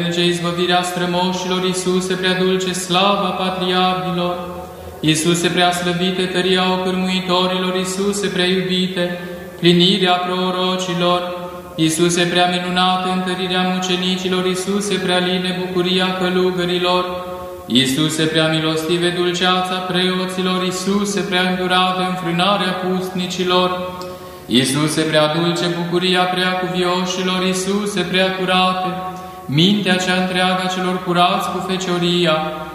Ce izbăvirea strămoșilor, Iisuse prea dulce, slava patriarhilor, Iisuse prea slăvite, tăria ocârmuitorilor, Iisuse prea iubite, plinirea prorocilor, Iisuse prea minunată, întărirea mucenicilor, Iisuse prea line, bucuria călugărilor, Iisuse prea milostive, dulceața preoților, Iisuse prea îndurată, înfrânarea pustnicilor, Iisuse prea dulce, bucuria prea cuvioșilor, Iisuse prea curate, mintea cea întreagă a celor curați cu fecioria,